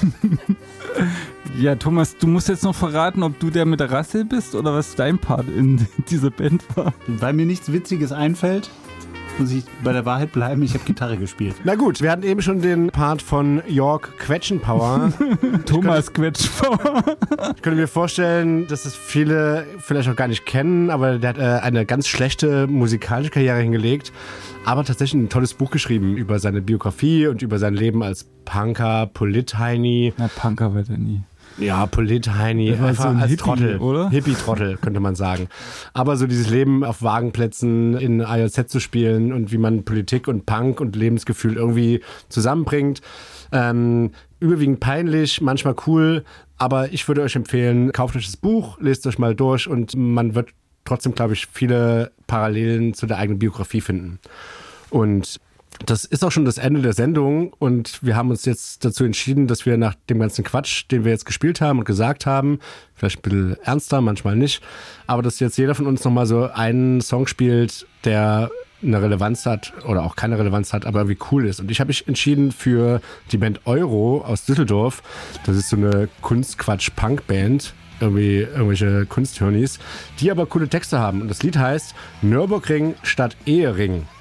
Ja, Thomas, du musst jetzt noch verraten, ob du der mit der Rasse bist oder was dein Part in dieser Band war. Weil mir nichts Witziges einfällt, muss ich bei der Wahrheit bleiben, ich habe Gitarre gespielt. Na gut, wir hatten eben schon den Part von Jörg Quetschenpower. Thomas Quetschenpower. Ich könnte mir vorstellen, dass es viele vielleicht auch gar nicht kennen, aber der hat eine ganz schlechte musikalische Karriere hingelegt, aber tatsächlich ein tolles Buch geschrieben über seine Biografie und über sein Leben als Punker, Polit-Heini. Na, Punker wird er nie. Ja, Polit-Heini, Der war einfach so ein als Hippie, Trottel, oder? Hippie-Trottel, könnte man sagen. Aber so dieses Leben auf Wagenplätzen in IOZ zu spielen und wie man Politik und Punk und Lebensgefühl irgendwie zusammenbringt. Überwiegend peinlich, manchmal cool, aber ich würde euch empfehlen, kauft euch das Buch, lest euch mal durch und man wird trotzdem, glaube ich, viele Parallelen zu der eigenen Biografie finden. Und das ist auch schon das Ende der Sendung und wir haben uns jetzt dazu entschieden, dass wir nach dem ganzen Quatsch, den wir jetzt gespielt haben und gesagt haben, vielleicht ein bisschen ernster, manchmal nicht, aber dass jetzt jeder von uns nochmal so einen Song spielt, der eine Relevanz hat oder auch keine Relevanz hat, aber irgendwie cool ist. Und ich habe mich entschieden für die Band Euro aus Düsseldorf. Das ist so eine Kunstquatsch-Punk-Band, irgendwelche Kunsthörnis, die aber coole Texte haben. Und das Lied heißt Nürburgring statt Ehering.